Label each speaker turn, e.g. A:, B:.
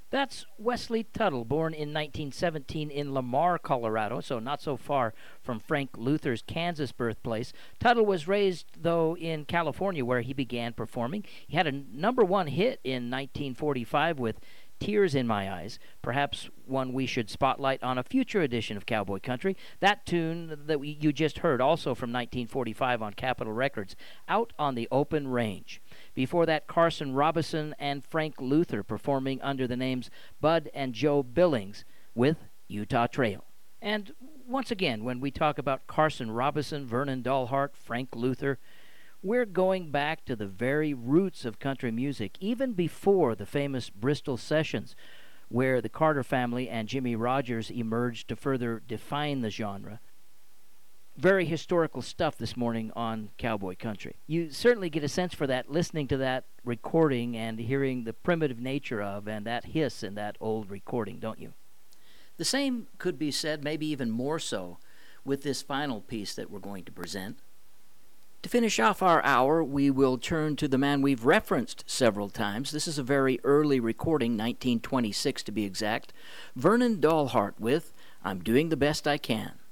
A: That's Wesley Tuttle, born in 1917 in Lamar, Colorado, so not so far from Frank Luther's Kansas birthplace. Tuttle was raised, though, in California, where he began performing. He had a number one hit in 1945 with Tears in My Eyes, perhaps one we should spotlight on a future edition of Cowboy Country. That tune that you just heard, also from 1945 on Capitol Records, Out on the Open Range. Before that, Carson Robison and Frank Luther performing under the names Bud and Joe Billings with Utah Trail. And once again, when we talk about Carson Robison, Vernon Dalhart, Frank Luther, we're going back to the very roots of country music, even before the famous Bristol Sessions, where the Carter family and Jimmy Rogers emerged to further define the genre. Very historical stuff this morning on Cowboy Country. You certainly get a sense for that listening to that recording and hearing the primitive nature of and that hiss in that old recording, don't you? The same could be said, maybe even more so, with this final piece that we're going to present. To finish off our hour, we will turn to the man we've referenced several times. This is a very early recording, 1926 to be exact. Vernon Dalhart with I'm Doing the Best I Can.